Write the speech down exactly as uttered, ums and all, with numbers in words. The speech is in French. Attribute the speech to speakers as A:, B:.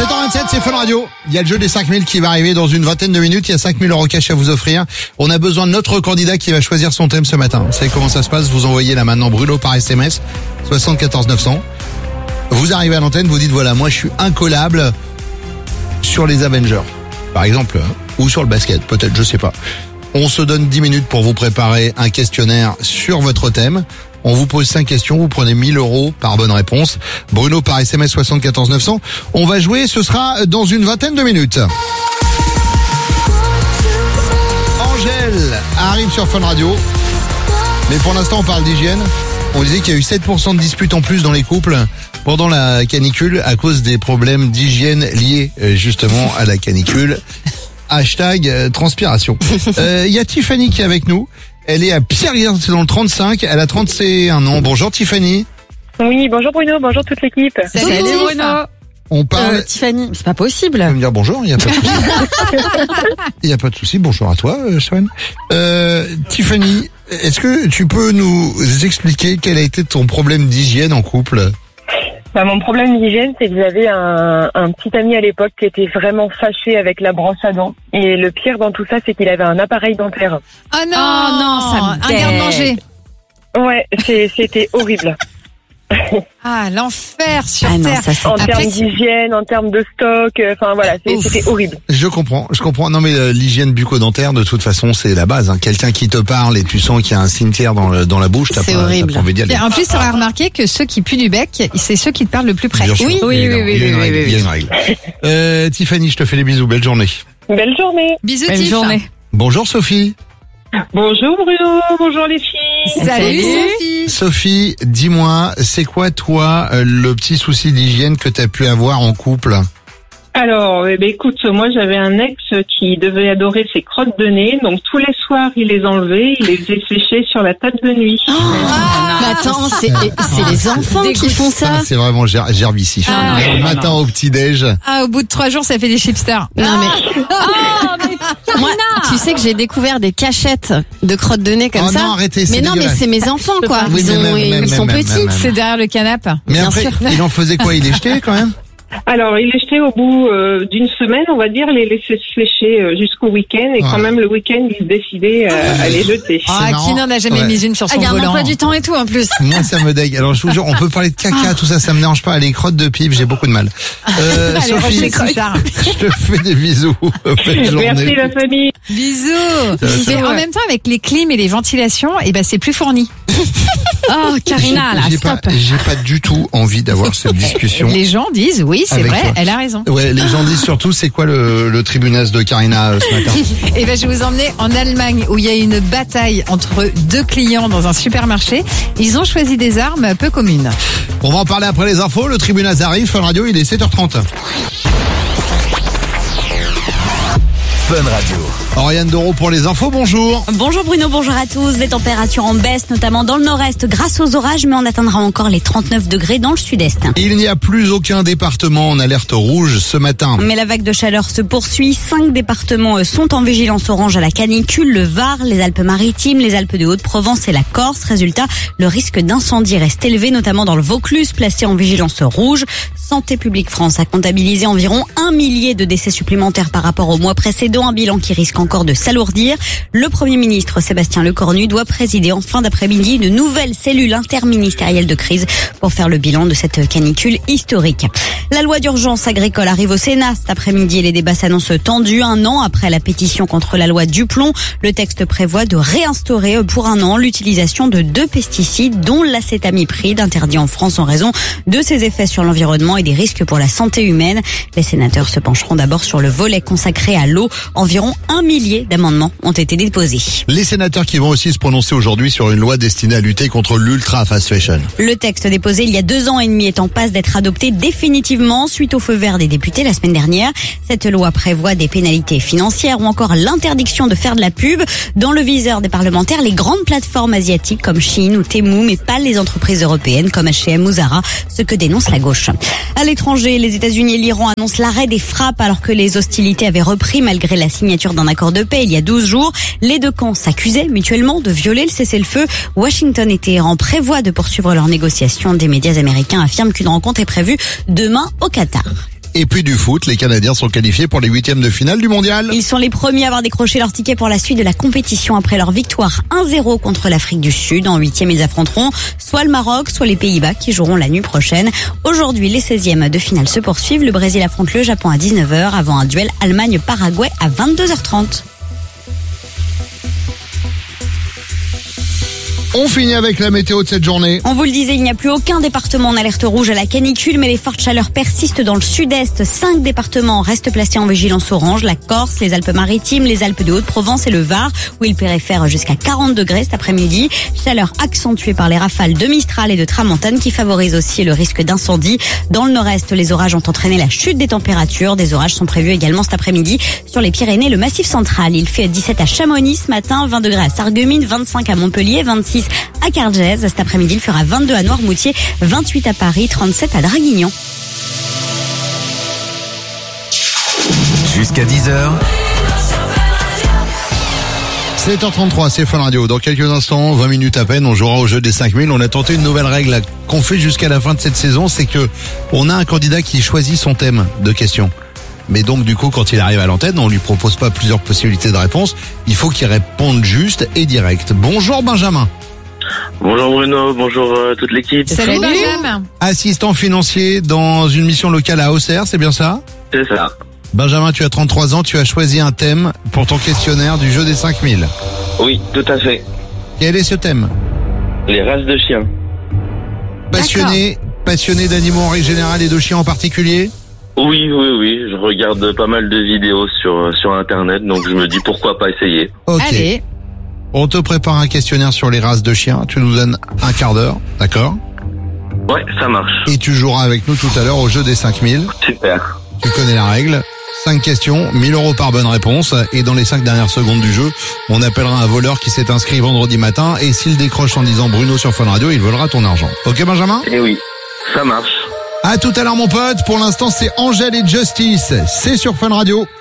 A: sept heures vingt-sept, c'est Fun Radio. Il y a le jeu des cinq mille qui va arriver dans une vingtaine de minutes. Il y a cinq mille euros cash à vous offrir. On a besoin de notre candidat qui va choisir son thème ce matin. Vous savez comment ça se passe? Vous envoyez là maintenant Bruno par S M S, soixante-quatorze neuf cents. Vous arrivez à l'antenne, vous dites voilà, moi je suis incollable sur les Avengers, par exemple, ou sur le basket, peut-être, je sais pas. On se donne dix minutes pour vous préparer un questionnaire sur votre thème. On vous pose cinq questions, vous prenez mille euros par bonne réponse. Bruno par S M S soixante-quatorze neuf cents. On va jouer, ce sera dans une vingtaine de minutes. Angèle arrive sur Fun Radio. Mais pour l'instant, on parle d'hygiène. On disait qu'il y a eu sept pour cent de disputes en plus dans les couples pendant la canicule à cause des problèmes d'hygiène liés justement à la canicule. Hashtag euh, transpiration. Il euh, y a Tiffany qui est avec nous. Elle est à Pierre-Guerre, c'est dans le trente-cinq. Elle a trente et un ans. Bonjour Tiffany.
B: Oui, bonjour Bruno, bonjour toute l'équipe.
C: Salut, Salut Bruno.
A: On parle...
C: Euh, Tiffany, c'est pas possible.
A: Tu peux me dire bonjour, il n'y a pas de souci. Il n'y a pas de souci. Bonjour à toi, euh, Swan. Euh, Tiffany, est-ce que tu peux nous expliquer quel a été ton problème d'hygiène en couple?
B: Bah, mon problème d'hygiène, c'est que j'avais un, un petit ami à l'époque qui était vraiment fâché avec la brosse à dents. Et le pire dans tout ça, c'est qu'il avait un appareil dentaire.
C: Oh non, oh non, ça me un garde-manger.
B: Ouais, c'est, c'était horrible.
C: Ah, l'enfer sur
B: ah non,
C: terre.
B: Ça, en termes d'hygiène, en termes de stock, enfin euh, voilà, c'est, c'était horrible.
A: Je comprends, je comprends. Non mais euh, l'hygiène bucco-dentaire, de toute façon, c'est la base. Hein. Quelqu'un qui te parle et tu sens qu'il y a un cimetière dans, le, dans la bouche, t'as
C: c'est
A: pas,
C: horrible.
A: t'as pas envie d'y aller.
C: En plus, tu auras remarqué que ceux qui puent du bec, c'est ceux qui te parlent le plus près.
A: Bien sûr,
C: oui, oui, oui, oui,
A: il y a une
C: oui,
A: règle.
C: oui, oui.
A: Il y a une règle. Euh, Tiffany, je te fais les bisous. Belle journée.
B: Belle journée.
C: Bisous, Belle journée.
A: Bonjour Sophie.
B: Bonjour Bruno, bonjour les filles.
C: Salut Sophie.
A: Sophie, dis-moi, c'est quoi toi le petit souci d'hygiène que tu as pu avoir en couple?
D: Alors, eh ben, écoute, moi j'avais un ex qui devait adorer ses crottes de nez, donc tous les soirs il les enlevait, il les faisait sécher sur la table de nuit.
C: Oh, ah, mais attends, c'est, c'est les enfants qui font ça.
A: Ah, c'est vraiment ger- gerbicide.
C: Ah,
A: le
C: non,
A: matin
C: non.
A: au petit-déj.
C: Ah, au bout de trois jours, ça fait des chipsters.
E: Non mais, ah, mais moi, tu sais que j'ai découvert des cachettes de crottes de nez comme
A: oh
E: ça.
A: Non, arrêtez, c'est
E: mais non,
A: dégueulasse.
E: mais c'est mes enfants quoi.
A: Oui,
E: ils
A: mais
E: ont,
A: même,
E: ils
A: même,
E: sont
A: même,
E: petits.
A: même, même.
C: C'est derrière le canapé.
A: Mais
E: Bien
A: après,
E: sûr.
A: il en faisait quoi? Il les jetait quand même?
D: Alors, il les jetait au bout euh, d'une semaine, on va dire, les laisser sécher euh, jusqu'au week-end, et
A: Ah.
D: quand même le week-end, il se décidait euh, à les jeter.
C: Ah,
A: marrant.
C: qui n'en a jamais
A: Ouais.
C: mis une sur son
E: Ah, il y a un
C: volant.
E: emploi du temps et tout en plus.
A: Moi, ça me dégue. Alors, je vous jure, on peut parler de caca, tout ça, ça me dérange pas. Les crottes de pipe, j'ai beaucoup de mal. Euh,
C: Allez,
A: Sophie,
C: Roger Crochard.
A: je te fais des bisous. Belle journée.
D: Merci la famille.
C: Bisous. Mais en même temps, avec les clims et les ventilations, eh ben, c'est plus fourni.
E: Oh, Karina, là,
A: j'ai
E: stop.
A: pas, j'ai pas du tout envie d'avoir cette discussion.
C: Les gens disent, oui, c'est
A: Avec
C: vrai,
A: toi.
C: elle a raison.
A: Ouais, les gens disent surtout, c'est quoi le, le tribunas de Karina euh, ce matin?
C: Et ben, je vais vous emmener en Allemagne où il y a une bataille entre deux clients dans un supermarché. Ils ont choisi des armes peu communes.
A: On va en parler après les infos. Le tribunas arrive. Fun Radio, il est sept heures trente. Fun Radio. Oriane Doro pour les infos, bonjour.
F: Bonjour Bruno, bonjour à tous. Les températures en baisse, notamment dans le nord-est grâce aux orages, mais on atteindra encore les trente-neuf degrés dans le sud-est.
A: Il n'y a plus aucun département en alerte rouge ce matin.
F: Mais la vague de chaleur se poursuit. Cinq départements sont en vigilance orange à la canicule. Le Var, les Alpes-Maritimes, les Alpes de Haute-Provence et la Corse. Résultat, le risque d'incendie reste élevé, notamment dans le Vaucluse, placé en vigilance rouge. Santé publique France a comptabilisé environ un millier de décès supplémentaires par rapport au mois précédent. Un bilan qui risque encore de s'alourdir. Le Premier ministre Sébastien Lecornu doit présider en fin d'après-midi une nouvelle cellule interministérielle de crise pour faire le bilan de cette canicule historique. La loi d'urgence agricole arrive au Sénat cet après-midi et les débats s'annoncent tendus. Un an après la pétition contre la loi Duplon, le texte prévoit de réinstaurer pour un an l'utilisation de deux pesticides, dont l'acétamipride, interdit en France en raison de ses effets sur l'environnement et des risques pour la santé humaine. Les sénateurs se pencheront d'abord sur le volet consacré à l'eau. Environ un millier d'amendements ont été déposés.
A: Les sénateurs qui vont aussi se prononcer aujourd'hui sur une loi destinée à lutter contre l'ultra fast fashion.
F: Le texte déposé il y a deux ans et demi est en passe d'être adopté définitivement suite au feu vert des députés la semaine dernière. Cette loi prévoit des pénalités financières ou encore l'interdiction de faire de la pub. Dans le viseur des parlementaires, les grandes plateformes asiatiques comme Shein ou Temu, mais pas les entreprises européennes comme H et M ou Zara, ce que dénonce la gauche. À l'étranger, les États-Unis et l'Iran annoncent l'arrêt des frappes alors que les hostilités avaient repris malgré la signature d'un accord de paix il y a douze jours. Les deux camps s'accusaient mutuellement de violer le cessez-le-feu. Washington et Téhéran prévoient de poursuivre leurs négociations. Des médias américains affirment qu'une rencontre est prévue demain au Qatar.
A: Et puis du foot, les Canadiens sont qualifiés pour les huitièmes de finale du mondial.
F: Ils sont les premiers à avoir décroché leur ticket pour la suite de la compétition après leur victoire un zéro contre l'Afrique du Sud. En huitième, ils affronteront soit le Maroc, soit les Pays-Bas qui joueront la nuit prochaine. Aujourd'hui, les seizièmes de finale se poursuivent. Le Brésil affronte le Japon à dix-neuf heures avant un duel Allemagne-Paraguay à vingt-deux heures trente.
A: On finit avec la météo de cette journée.
F: On vous le disait, il n'y a plus aucun département en alerte rouge à la canicule, mais les fortes chaleurs persistent dans le sud-est. Cinq départements restent placés en vigilance orange. La Corse, les Alpes-Maritimes, les Alpes de Haute-Provence et le Var, où il pourrait faire jusqu'à quarante degrés cet après-midi. Chaleur accentuée par les rafales de Mistral et de Tramontane qui favorisent aussi le risque d'incendie. Dans le nord-est, les orages ont entraîné la chute des températures. Des orages sont prévus également cet après-midi sur les Pyrénées et le Massif central. Il fait dix-sept à Chamonix ce matin, vingt degrés à Sarreguemines, vingt-cinq à Montpellier, vingt-six à Cargèse. Cet après-midi, il fera vingt-deux à Noirmoutier, vingt-huit à Paris, trente-sept à Draguignan.
G: Jusqu'à dix heures.
A: sept heures trente-trois, c'est Fun Radio. Dans quelques instants, vingt minutes à peine, on jouera au jeu des cinq mille. On a tenté une nouvelle règle qu'on fait jusqu'à la fin de cette saison, c'est que on a un candidat qui choisit son thème de question. Mais donc, du coup, quand il arrive à l'antenne, on lui propose pas plusieurs possibilités de réponse. Il faut qu'il réponde juste et direct. Bonjour Benjamin.
H: Bonjour Bruno, bonjour euh, toute l'équipe.
C: Salut, Salut Benjamin.
A: Assistant financier dans une mission locale à Auxerre, c'est bien ça?
H: C'est ça.
A: Benjamin, tu as trente-trois ans, tu as choisi un thème pour ton questionnaire du jeu des cinq mille.
H: Oui, tout à fait.
A: Quel est ce thème?
H: Les races de chiens.
A: Passionné, passionné d'animaux en règle générale et de chiens en particulier?
H: Oui, oui, oui, je regarde pas mal de vidéos sur, sur internet, donc je me dis pourquoi pas essayer.
A: Ok.
C: Allez.
A: On te prépare un questionnaire sur les races de chiens, tu nous donnes un quart d'heure, d'accord?
H: Ouais, ça marche.
A: Et tu joueras avec nous tout à l'heure au jeu des cinq mille.
H: Super.
A: Tu connais la règle. cinq questions, mille euros par bonne réponse. Et dans les cinq dernières secondes du jeu, on appellera un voleur qui s'est inscrit vendredi matin. Et s'il décroche en disant Bruno sur Fun Radio, il volera ton argent. Ok Benjamin?
H: Eh oui, ça marche.
A: À tout à l'heure mon pote. Pour l'instant, c'est Angèle et Justice. C'est sur Fun Radio.